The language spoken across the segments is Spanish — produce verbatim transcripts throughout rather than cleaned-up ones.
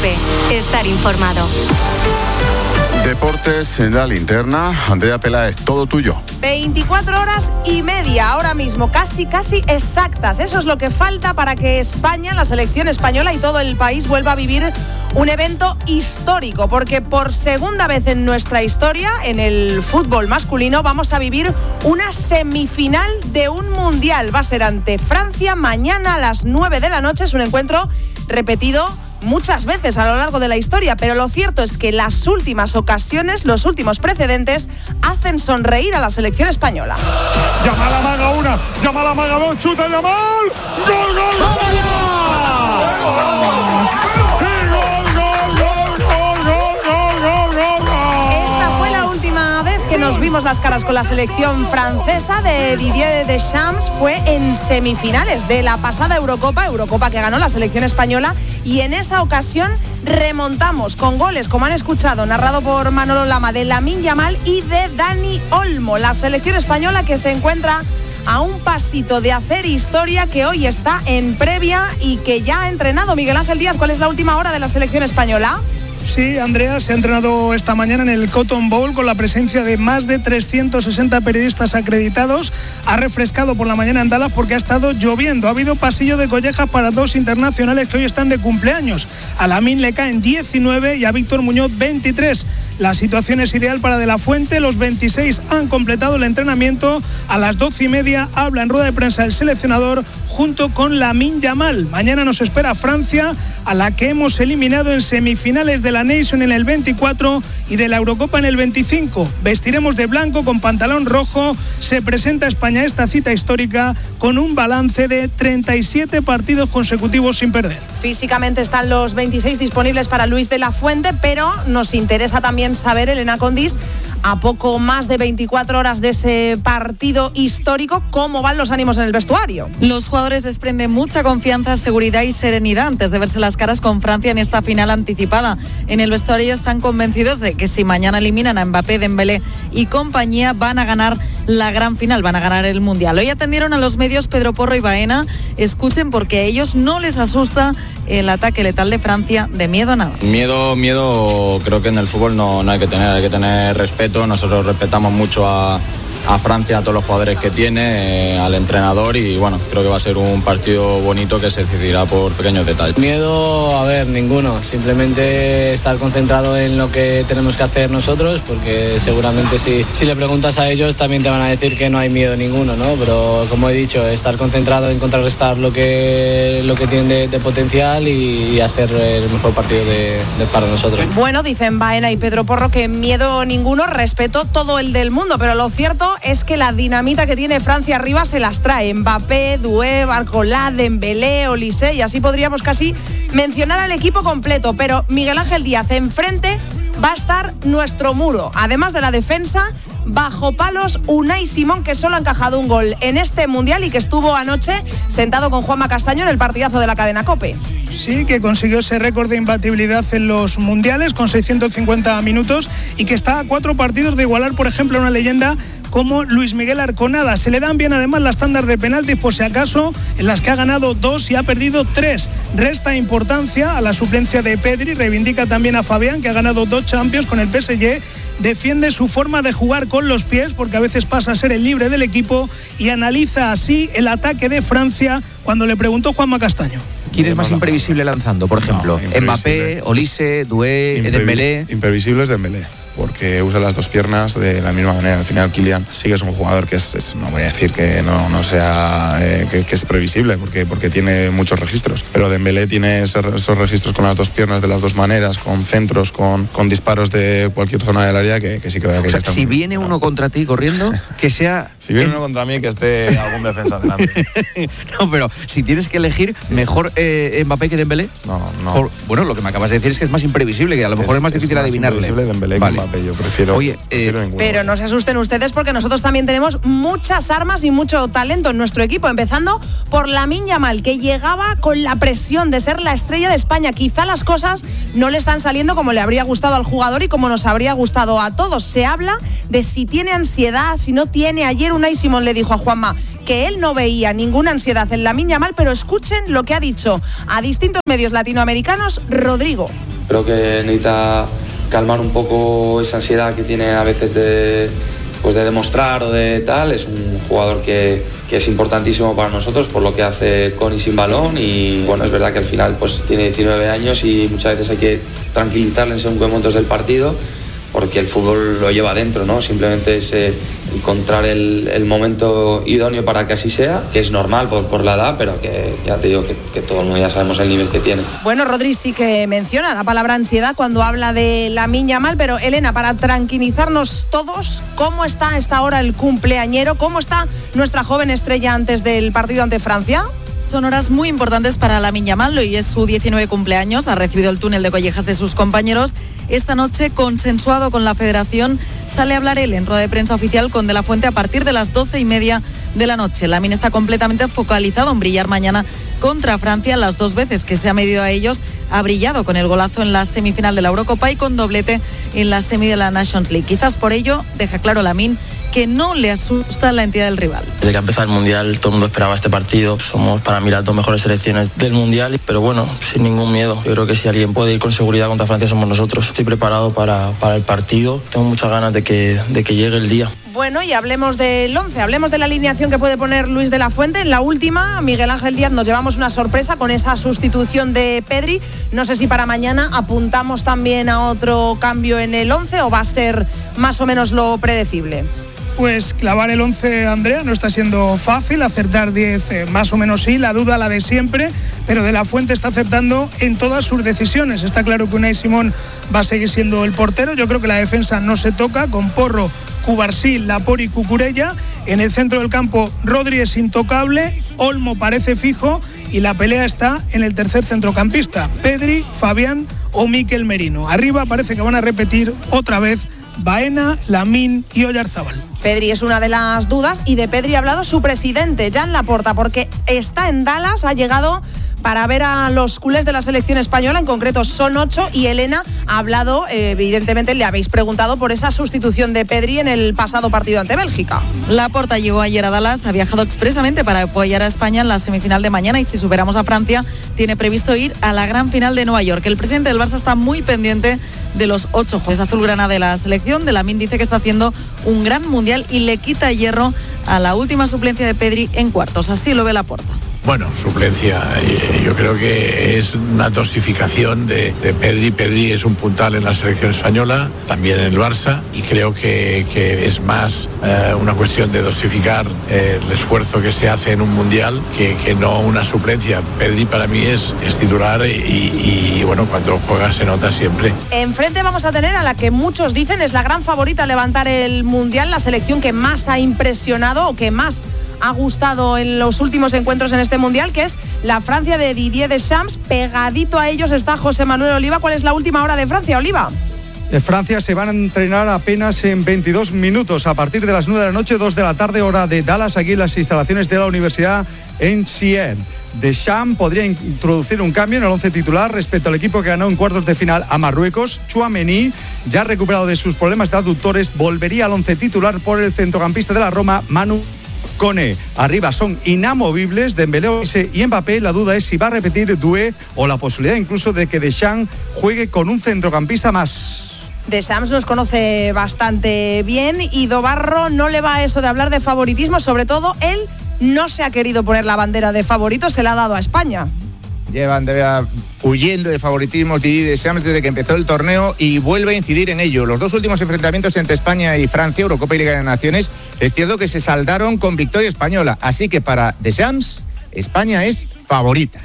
COPE. Estar informado. Deportes en la linterna. Andrea Peláez, todo tuyo. veinticuatro horas y media ahora mismo, casi, casi exactas. Eso es lo que falta para que España, la selección española y todo el país vuelva a vivir un evento histórico, porque por segunda vez en nuestra historia, en el fútbol masculino, vamos a vivir una semifinal de un mundial. Va a ser ante Francia mañana a las nueve de la noche. Es un encuentro repetido muchas veces a lo largo de la historia, pero lo cierto es que las últimas ocasiones, los últimos precedentes, hacen sonreír a la selección española. Yamal amaga una, Yamal amaga dos, chuta Yamal, ¡gol, gol, gol! Que nos vimos las caras con la selección francesa de Didier Deschamps fue en semifinales de la pasada Eurocopa, Eurocopa que ganó la selección española, y en esa ocasión remontamos con goles, como han escuchado, narrado por Manolo Lama, de Lamine Yamal y de Dani Olmo. La selección española que se encuentra a un pasito de hacer historia, que hoy está en previa y que ya ha entrenado. Miguel Ángel Díaz, ¿cuál es la última hora de la selección española? Sí, Andrea, se ha entrenado esta mañana en el Cotton Bowl con la presencia de más de trescientos sesenta periodistas acreditados. Ha refrescado por la mañana en Dallas porque ha estado lloviendo. Ha habido pasillo de collejas para dos internacionales que hoy están de cumpleaños. A Lamine le caen diecinueve y a Víctor Muñoz veintitrés. La situación es ideal para De La Fuente. Los veintiséis han completado el entrenamiento. A las doce y media habla en rueda de prensa el seleccionador junto con Lamine Yamal. Mañana nos espera Francia, a la que hemos eliminado en semifinales de la Nation en el veinticuatro y de la Eurocopa en el veinticinco. Vestiremos de blanco con pantalón rojo. Se presenta España a esta cita histórica con un balance de treinta y siete partidos consecutivos sin perder. Físicamente están los veintiséis disponibles para Luis de la Fuente, pero nos interesa también saber, Elena Condis, a poco más de veinticuatro horas de ese partido histórico, ¿cómo van los ánimos en el vestuario? Los jugadores desprenden mucha confianza, seguridad y serenidad antes de verse las caras con Francia en esta final anticipada. En el vestuario están convencidos de que si mañana eliminan a Mbappé, Dembélé y compañía, van a ganar la gran final, van a ganar el Mundial. Hoy atendieron a los medios Pedro Porro y Baena. Escuchen, porque a ellos no les asusta el ataque letal de Francia, de miedo nada. Miedo, miedo creo que en el fútbol no, no hay que tener, hay que tener respeto. Nosotros respetamos mucho a, a Francia, a todos los jugadores que tiene, eh, al entrenador, y bueno, creo que va a ser un partido bonito que se decidirá por pequeños detalles. Miedo, a ver, ninguno, simplemente estar concentrado en lo que tenemos que hacer nosotros, porque seguramente si, si le preguntas a ellos también te van a decir que no hay miedo ninguno, ¿no? Pero como he dicho, estar concentrado en contrarrestar lo que, lo que tienen de, de potencial y, y hacer el mejor partido de, de para nosotros. Bueno, dicen Baena y Pedro Porro que miedo ninguno, respeto todo el del mundo, pero lo cierto es que la dinamita que tiene Francia arriba se las trae Mbappé, Doué, Barcola, Dembélé, Olise, y así podríamos casi mencionar al equipo completo. Pero Miguel Ángel Díaz, enfrente va a estar nuestro muro, además de la defensa. Bajo palos, Unai Simón, que solo ha encajado un gol en este Mundial y que estuvo anoche sentado con Juanma Castaño en el partidazo de la cadena COPE. Sí, que consiguió ese récord de imbatibilidad en los mundiales con seiscientos cincuenta minutos y que está a cuatro partidos de igualar, por ejemplo, a una leyenda como Luis Miguel Arconada. Se le dan bien además las tandas de penaltis, por si acaso, en las que ha ganado dos y ha perdido tres. Resta importancia a la suplencia de Pedri, reivindica también a Fabián, que ha ganado dos Champions con el P S G. Defiende su forma de jugar con los pies, porque a veces pasa a ser el libre del equipo, y analiza así el ataque de Francia cuando le preguntó Juanma Castaño. ¿Quién es más imprevisible lanzando, por ejemplo? No, Mbappé, Olise, Doué, Imprevi- Dembélé. Imprevisible es Dembélé, porque usa las dos piernas de la misma manera. Al final Kylian sí que es un jugador que es, es no voy a decir que no, no sea eh, que, que es previsible, porque, porque tiene muchos registros, pero Dembélé tiene esos, esos registros con las dos piernas de las dos maneras, con centros, con, con disparos de cualquier zona del área, que, que sí que vea que... O sea, si muy, viene uno contra ti corriendo, que sea... Si viene uno contra mí, que esté algún defensa delante. No, pero si tienes que elegir, sí. mejor eh, Mbappé que Dembélé. No, no. Por, bueno, lo que me acabas de decir es que es más imprevisible, que a lo mejor es, es más difícil es adivinarle. Es más imprevisible Dembélé vale. que Mbappé, yo prefiero... Oye, prefiero eh, pero no se asusten ustedes, porque nosotros también tenemos muchas armas y mucho talento en nuestro equipo, empezando por Lamine Yamal, que llegaba con la presión de ser la estrella de España. Quizá las cosas no le están saliendo como le habría gustado al jugador y como nos habría gustado a todos. Se habla de si tiene ansiedad, si no tiene. Ayer Unai Simón le dijo a Juanma que él no veía ninguna ansiedad en Lamine Yamal, pero escuchen lo que ha dicho a distintos medios latinoamericanos Rodrigo. Creo que necesita calmar un poco esa ansiedad que tiene a veces de, pues de demostrar o de tal. Es un jugador que, que es importantísimo para nosotros por lo que hace con y sin balón, y bueno, es verdad que al final pues tiene diecinueve años y muchas veces hay que tranquilizarle en según qué momentos del partido, porque el fútbol lo lleva dentro, ¿no? Simplemente es eh, encontrar el, el momento idóneo para que así sea, que es normal por, por la edad, pero que ya te digo que, que todo el mundo ya sabemos el nivel que tiene. Bueno, Rodri sí que menciona la palabra ansiedad cuando habla de Lamine Yamal, pero Elena, para tranquilizarnos todos, ¿cómo está a esta hora el cumpleañero? ¿Cómo está nuestra joven estrella antes del partido ante Francia? Son horas muy importantes para Lamine Yamal. Hoy es su diecinueve cumpleaños, ha recibido el túnel de collejas de sus compañeros. Esta noche, consensuado con la federación, sale a hablar él en rueda de prensa oficial con De La Fuente a partir de las doce y media de la noche. Lamine está completamente focalizado en brillar mañana contra Francia. Las dos veces que se ha medido a ellos, ha brillado con el golazo en la semifinal de la Eurocopa y con doblete en la semi de la Nations League. Quizás por ello, deja claro Lamine que no le asusta la entidad del rival. Desde que ha empezado el Mundial, todo el mundo esperaba este partido. Somos para mí las dos mejores selecciones del Mundial, pero bueno, sin ningún miedo. Yo creo que si alguien puede ir con seguridad contra Francia somos nosotros. Estoy preparado para, para el partido. Tengo muchas ganas de que, de que llegue el día. Bueno, y hablemos del once, hablemos de la alineación que puede poner Luis de la Fuente. En la última, Miguel Ángel Díaz, nos llevamos una sorpresa con esa sustitución de Pedri. No sé si para mañana apuntamos también a otro cambio en el once o va a ser más o menos lo predecible. Pues clavar el once, Andrea, no está siendo fácil, acertar diez eh, más o menos sí, la duda la de siempre, pero De La Fuente está acertando en todas sus decisiones. Está claro que Unai Simón va a seguir siendo el portero. Yo creo que la defensa no se toca, con Porro, Cubarsí, Lapori y Cucurella. En el centro del campo, Rodri es intocable, Olmo parece fijo y la pelea está en el tercer centrocampista, Pedri, Fabián o Mikel Merino. Arriba parece que van a repetir otra vez Baena, Lamine y Oyarzábal. Pedri es una de las dudas, y de Pedri ha hablado su presidente, Jan Laporta, porque está en Dallas, ha llegado para ver a los culés de la selección española, en concreto son ocho, y Elena ha hablado, eh, evidentemente le habéis preguntado por esa sustitución de Pedri en el pasado partido ante Bélgica. Laporta llegó ayer a Dallas, ha viajado expresamente para apoyar a España en la semifinal de mañana, y si superamos a Francia, tiene previsto ir a la gran final de Nueva York. El presidente del Barça está muy pendiente de los ocho jugadores azulgrana de la selección. De Lamine dice que está haciendo un gran mundial y le quita hierro a la última suplencia de Pedri en cuartos. Así lo ve Laporta. Bueno, suplencia, yo creo que es una dosificación de, de Pedri. Pedri es un puntal en la selección española, también en el Barça, y creo que, que es más eh, una cuestión de dosificar eh, el esfuerzo que se hace en un mundial que, que no una suplencia. Pedri para mí es, es titular y, y, y bueno, cuando juega se nota siempre. Enfrente vamos a tener a la que muchos dicen es la gran favorita a levantar el mundial, la selección que más ha impresionado o que más ha gustado en los últimos encuentros en este mundial, que es la Francia de Didier Deschamps. Pegadito a ellos está José Manuel Oliva. ¿Cuál es la última hora de Francia, Oliva? De Francia se van a entrenar apenas en veintidós minutos, a partir de las nueve de la noche, dos de la tarde, hora de Dallas, aquí en las instalaciones de la Universidad en Xi'an. Deschamps podría introducir un cambio en el once titular respecto al equipo que ganó en cuartos de final a Marruecos. Tchouaméni, ya recuperado de sus problemas de aductores, volvería al once titular por el centrocampista de la Roma, Manu Koné. Arriba son inamovibles Dembélé y Mbappé. La duda es si va a repetir Doué o la posibilidad incluso de que Deschamps juegue con un centrocampista más. Deschamps nos conoce bastante bien y Dobarro no le va a eso de hablar de favoritismo. Sobre todo, él no se ha querido poner la bandera de favorito, se la ha dado a España. Llevan de verdad huyendo de favoritismo Didier Deschamps desde que empezó el torneo y vuelve a incidir en ello. Los dos últimos enfrentamientos entre España y Francia, Eurocopa y Liga de Naciones, es cierto que se saldaron con victoria española. Así que para Deschamps, España es favorita.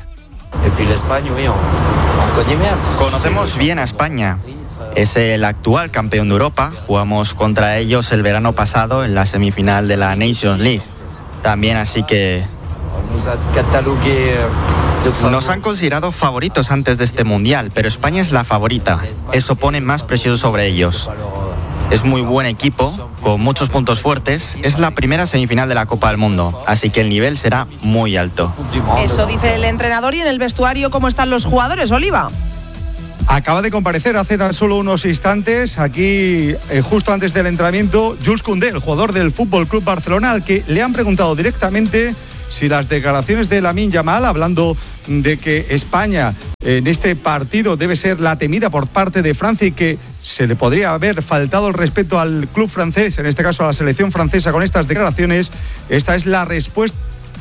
Conocemos bien a España. Es el actual campeón de Europa. Jugamos contra ellos el verano pasado en la semifinal de la Nations League. También así que nos han considerado favoritos antes de este mundial, pero España es la favorita. Eso pone más presión sobre ellos. Es muy buen equipo, con muchos puntos fuertes. Es la primera semifinal de la Copa del Mundo, así que el nivel será muy alto. Eso dice el entrenador. Y en el vestuario, ¿cómo están los jugadores, Oliva? Acaba de comparecer hace tan solo unos instantes, aquí eh, justo antes del entrenamiento, Jules Koundé, el jugador del F C Barcelona, al que le han preguntado directamente si las declaraciones de Lamine Yamal, hablando de que España en este partido debe ser la temida por parte de Francia y que se le podría haber faltado el respeto al club francés, en este caso a la selección francesa, con estas declaraciones, esta es la respuesta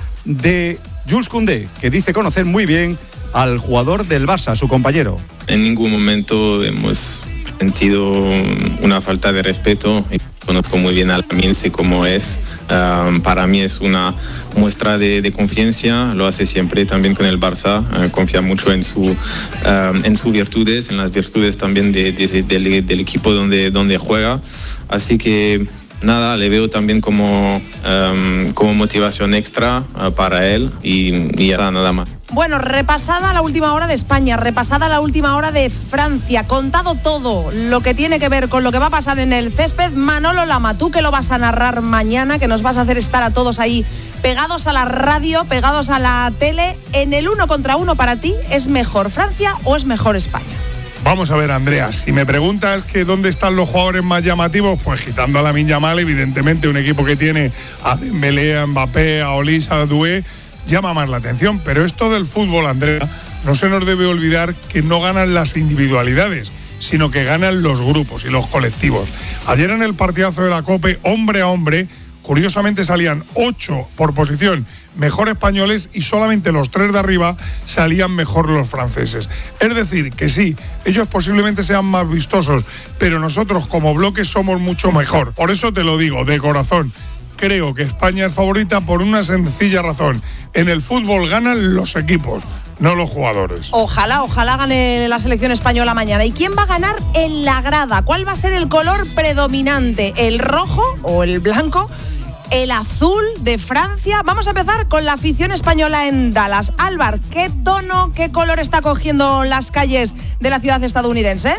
de Jules Koundé, que dice conocer muy bien al jugador del Barça, su compañero. En ningún momento hemos sentido una falta de respeto. Conozco muy bien a Lamine, sé cómo es. Um, para mí es una muestra de, de confianza, lo hace siempre también con el Barça, uh, confía mucho en, su, um, en sus virtudes, en las virtudes también de, de, de, del, del equipo donde, donde juega. Así que nada, le veo también como, um, como motivación extra uh, para él y, y ya nada más. Bueno, repasada la última hora de España, repasada la última hora de Francia, contado todo lo que tiene que ver con lo que va a pasar en el césped. Manolo Lama, tú que lo vas a narrar mañana, que nos vas a hacer estar a todos ahí pegados a la radio, pegados a la tele, en el uno contra uno, para ti, ¿es mejor Francia o es mejor España? Vamos a ver, Andrea, si me preguntas que dónde están los jugadores más llamativos, pues quitando a Lamine Yamal, evidentemente un equipo que tiene a Dembélé, a Mbappé, a Olise, a Doué, llama más la atención. Pero esto del fútbol, Andrea, no se nos debe olvidar que no ganan las individualidades, sino que ganan los grupos y los colectivos. Ayer en el partidazo de la COPE, hombre a hombre, curiosamente salían ocho por posición mejor españoles y solamente los tres de arriba salían mejor los franceses. Es decir, que sí, ellos posiblemente sean más vistosos, pero nosotros como bloque somos mucho mejor. Por eso te lo digo, de corazón, creo que España es favorita por una sencilla razón. En el fútbol ganan los equipos, no los jugadores. Ojalá, ojalá gane la selección española mañana. ¿Y quién va a ganar en la grada? ¿Cuál va a ser el color predominante? ¿El rojo o el blanco? ¿El azul de Francia? Vamos a empezar con la afición española en Dallas. Álvar, ¿qué tono, qué color está cogiendo las calles de la ciudad estadounidense?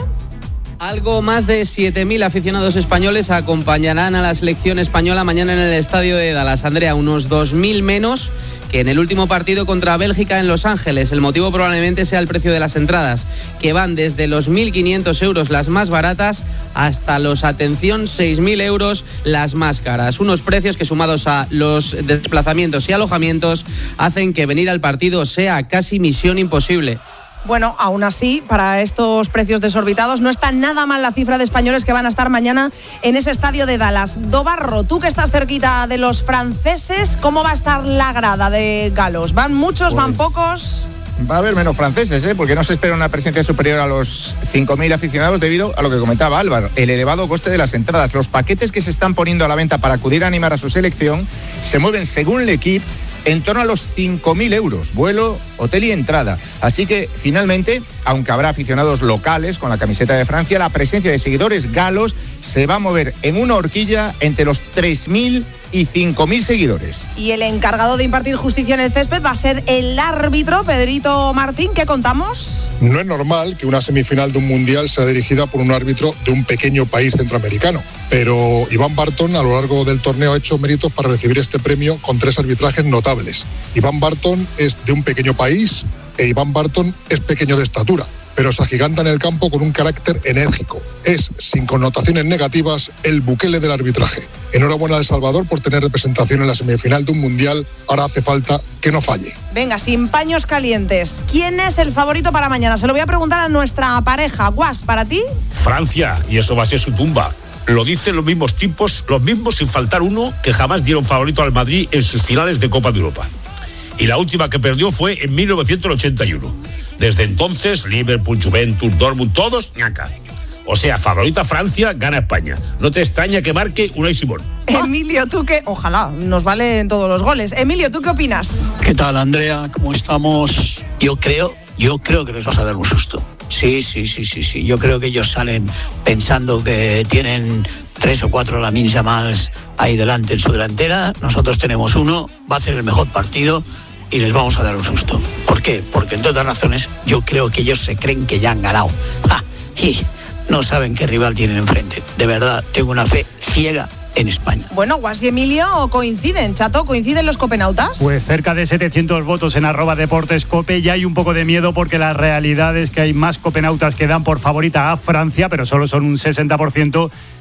Algo más de siete mil aficionados españoles acompañarán a la selección española mañana en el estadio de Dallas. Andrea, unos dos mil menos que en el último partido contra Bélgica en Los Ángeles. El motivo probablemente sea el precio de las entradas, que van desde los mil quinientos euros las más baratas hasta los, atención, seis mil euros las más caras. Unos precios que, sumados a los desplazamientos y alojamientos, hacen que venir al partido sea casi misión imposible. Bueno, aún así, para estos precios desorbitados, no está nada mal la cifra de españoles que van a estar mañana en ese estadio de Dallas. Dobarro, tú que estás cerquita de los franceses, ¿cómo va a estar la grada de galos? ¿Van muchos, pues, van pocos? Va a haber menos franceses, ¿eh? Porque no se espera una presencia superior a los cinco mil aficionados debido a lo que comentaba Álvaro, el elevado coste de las entradas. Los paquetes que se están poniendo a la venta para acudir a animar a su selección se mueven, según el equipo, en torno a los cinco mil euros, vuelo, hotel y entrada. Así que, finalmente, aunque habrá aficionados locales con la camiseta de Francia, la presencia de seguidores galos se va a mover en una horquilla entre los tres mil y cinco mil seguidores. Y el encargado de impartir justicia en el césped va a ser el árbitro Pedrito Martín. ¿Qué contamos? No es normal que una semifinal de un mundial sea dirigida por un árbitro de un pequeño país centroamericano, pero Iván Barton a lo largo del torneo ha hecho méritos para recibir este premio con tres arbitrajes notables. Iván Barton es de un pequeño país e Iván Barton es pequeño de estatura, pero se agiganta en el campo con un carácter enérgico. Es, sin connotaciones negativas, el Bukele del arbitraje. Enhorabuena a El Salvador por tener representación en la semifinal de un mundial. Ahora hace falta que no falle. Venga, sin paños calientes, ¿quién es el favorito para mañana? Se lo voy a preguntar a nuestra pareja. Guas, ¿para ti? Francia, y eso va a ser su tumba. Lo dicen los mismos tipos, los mismos sin faltar uno, que jamás dieron favorito al Madrid en sus finales de Copa de Europa. Y la última que perdió fue en mil novecientos ochenta y uno. Desde entonces, Liverpool, Juventus, Dortmund, todos, ñaca. O sea, favorita Francia, gana España. No te extraña que marque Unai Simón. Emilio, tú que, ojalá, nos valen todos los goles. Emilio, ¿tú qué opinas? ¿Qué tal, Andrea? ¿Cómo estamos? Yo creo, yo creo que les vas a dar un susto. Sí, sí, sí, sí, sí. Yo creo que ellos salen pensando que tienen tres o cuatro Lamine Yamals ahí delante en su delantera. Nosotros tenemos uno, va a hacer el mejor partido y les vamos a dar un susto. ¿Por qué? Porque, entre otras razones, yo creo que ellos se creen que ya han ganado. ¡Ja! Y no saben qué rival tienen enfrente. De verdad, tengo una fe ciega en España. Bueno, Guas y Emilio coinciden, Chato, ¿coinciden los copenautas? Pues cerca de setecientos votos en arroba deportes cope. Ya hay un poco de miedo porque la realidad es que hay más copenautas que dan por favorita a Francia, pero solo son un sesenta por ciento.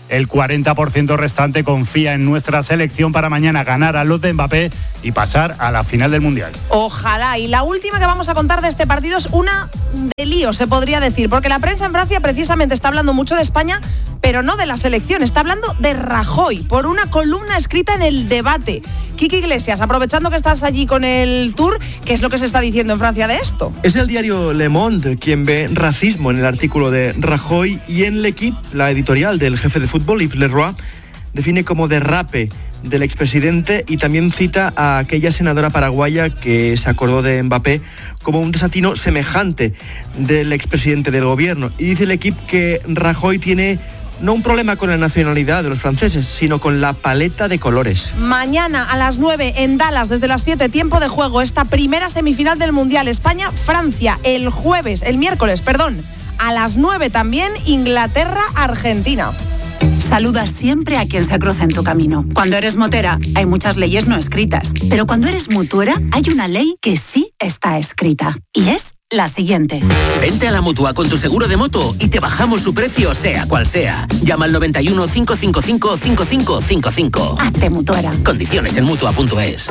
el cuarenta por ciento restante confía en nuestra selección para mañana ganar a los de Mbappé y pasar a la final del Mundial. Ojalá. Y la última que vamos a contar de este partido es una de lío, se podría decir, porque la prensa en Francia precisamente está hablando mucho de España, pero no de la selección, está hablando de Rajoy, por una columna escrita en El Debate. Kiki Iglesias, aprovechando que estás allí con el tour, ¿qué es lo que se está diciendo en Francia de esto? Es el diario Le Monde quien ve racismo en el artículo de Rajoy, y en L'Equipe, la editorial del jefe de fútbol, Yves Leroy, define como derrape del expresidente y también cita a aquella senadora paraguaya que se acordó de Mbappé como un desatino semejante del expresidente del gobierno. Y dice L'Equipe que Rajoy tiene no un problema con la nacionalidad de los franceses, sino con la paleta de colores. Mañana a las nueve en Dallas, desde las siete, tiempo de juego, esta primera semifinal del Mundial, España-Francia. El jueves, el miércoles, perdón, a las nueve también, Inglaterra-Argentina. Saluda siempre a quien se cruza en tu camino. Cuando eres motera, hay muchas leyes no escritas. Pero cuando eres mutuera, hay una ley que sí está escrita. Y es la siguiente. Vente a la Mutua con tu seguro de moto y te bajamos su precio, sea cual sea. Llama al noventa y uno, cinco cinco cinco, cinco cinco cinco cinco. Hazte mutuera. Condiciones en mutua punto es.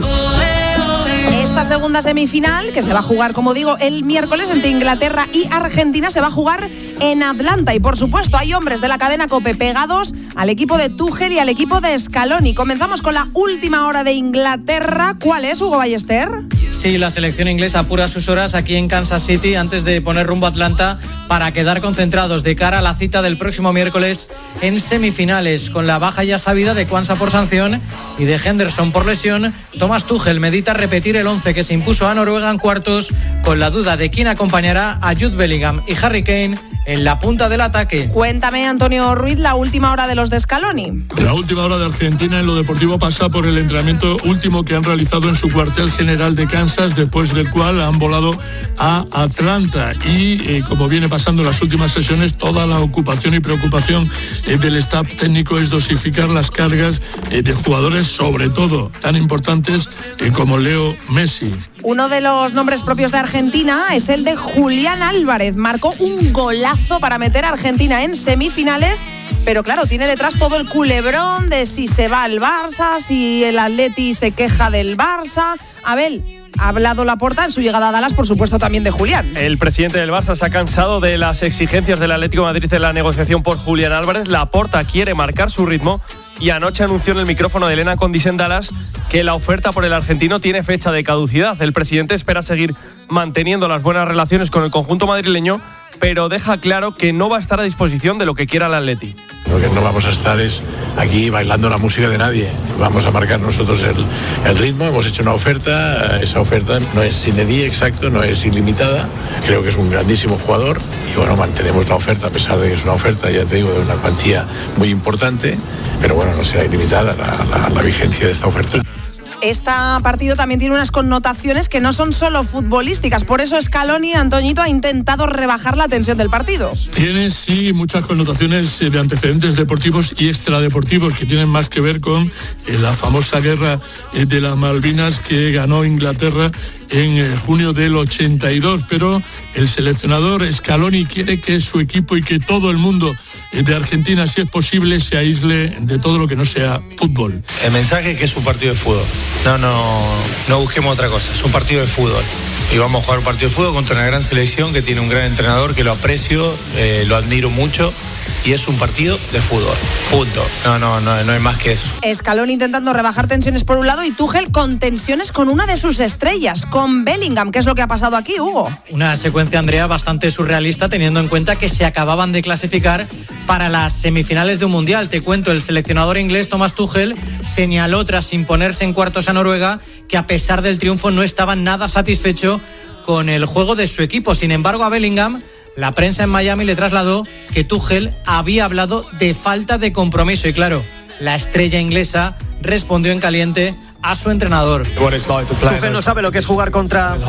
Esta segunda semifinal, que se va a jugar, como digo, el miércoles entre Inglaterra y Argentina, se va a jugar en Atlanta. Y por supuesto, hay hombres de la cadena COPE pegados al equipo de Tuchel y al equipo de Scaloni. Comenzamos con la última hora de Inglaterra. ¿Cuál es, Hugo Ballester? Sí, la selección inglesa apura sus horas aquí en Kansas City antes de poner rumbo a Atlanta para quedar concentrados de cara a la cita del próximo miércoles en semifinales. Con la baja ya sabida de Kwanza por sanción y de Henderson por lesión, Thomas Tuchel medita repetir el once que se impuso a Noruega en cuartos, con la duda de quién acompañará a Jude Bellingham y Harry Kane en la punta del ataque. Cuéntame, Antonio Ruiz, la última hora de los de Scaloni. La última hora de Argentina en lo deportivo pasa por el entrenamiento último que han realizado en su cuartel general de Kansas, después del cual han volado a Atlanta. Y eh, como viene pasando en las últimas sesiones, toda la ocupación y preocupación eh, del staff técnico es dosificar las cargas eh, de jugadores, sobre todo tan importantes eh, como Leo Messi. Uno de los nombres propios de Argentina es el de Julián Álvarez. Marcó un golazo para meter a Argentina en semifinales, pero claro, tiene detrás todo el culebrón de si se va al Barça, si el Atleti se queja del Barça. Abel, ha hablado Laporta en su llegada a Dallas, por supuesto, también de Julián. El presidente del Barça se ha cansado de las exigencias del Atlético de Madrid en la negociación por Julián Álvarez. Laporta quiere marcar su ritmo y anoche anunció en el micrófono de Elena Condis en Dallas que la oferta por el argentino tiene fecha de caducidad. El presidente espera seguir manteniendo las buenas relaciones con el conjunto madrileño, pero deja claro que no va a estar a disposición de lo que quiera el Atleti. Lo que no vamos a estar es aquí bailando la música de nadie. Vamos a marcar nosotros el, el ritmo. Hemos hecho una oferta. Esa oferta no es sine die, exacto, no es ilimitada. Creo que es un grandísimo jugador y bueno, mantenemos la oferta a pesar de que es una oferta, ya te digo, de una cuantía muy importante, pero bueno, no será ilimitada la, la, la vigencia de esta oferta. Este partido también tiene unas connotaciones que no son solo futbolísticas. Por eso Scaloni, Antoñito, ha intentado rebajar la tensión del partido. Tiene, sí, muchas connotaciones de antecedentes deportivos y extradeportivos que tienen más que ver con eh, la famosa guerra eh, de las Malvinas que ganó Inglaterra en eh, junio del ochenta y dos. Pero el seleccionador Scaloni quiere que su equipo y que todo el mundo eh, de Argentina, si es posible, se aísle de todo lo que no sea fútbol. El mensaje es que es un partido de fútbol. No, no, no busquemos otra cosa. Es un partido de fútbol. Y vamos a jugar un partido de fútbol contra una gran selección que tiene un gran entrenador que lo aprecio, eh, lo admiro mucho. Y es un partido de fútbol. Punto. No, no, no, no hay más que eso. Scaloni intentando rebajar tensiones por un lado y Tuchel con tensiones con una de sus estrellas, con Bellingham. ¿Qué es lo que ha pasado aquí, Hugo? Una secuencia, Andrea, bastante surrealista teniendo en cuenta que se acababan de clasificar para las semifinales de un mundial. Te cuento, el seleccionador inglés Thomas Tuchel señaló tras imponerse en cuartos a Noruega que a pesar del triunfo no estaba nada satisfecho con el juego de su equipo. Sin embargo, a Bellingham la prensa en Miami le trasladó que Tuchel había hablado de falta de compromiso y claro, la estrella inglesa respondió en caliente a su entrenador. Tuchel no sabe lo que es jugar contra...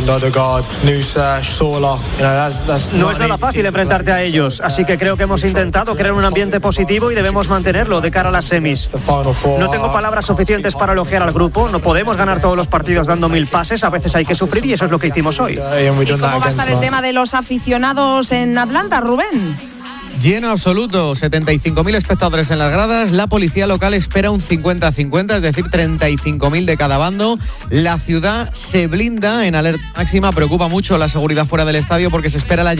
No es nada fácil enfrentarte a ellos, así que creo que hemos intentado crear un ambiente positivo y debemos mantenerlo de cara a las semis. No tengo palabras suficientes para elogiar al grupo, no podemos ganar todos los partidos dando mil pases, a veces hay que sufrir y eso es lo que hicimos hoy. ¿Y cómo va a estar el tema de los aficionados en Atlanta, Rubén? Lleno absoluto, setenta y cinco mil espectadores en las gradas. La policía local espera un cincuenta a cincuenta, es decir, treinta y cinco mil de cada bando. La ciudad se blinda en alerta máxima. Preocupa mucho la seguridad fuera del estadio porque se espera la